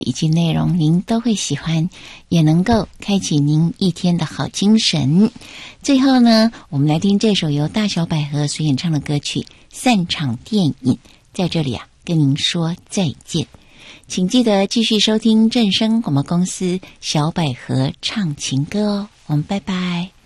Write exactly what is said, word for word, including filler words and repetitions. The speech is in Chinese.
以及内容您都会喜欢，也能够开启您一天的好精神。最后呢，我们来听这首由大小百合所演唱的歌曲《散场电影》，在这里啊跟您说再见。请记得继续收听正声广播公司小百合唱情歌哦，我们拜拜。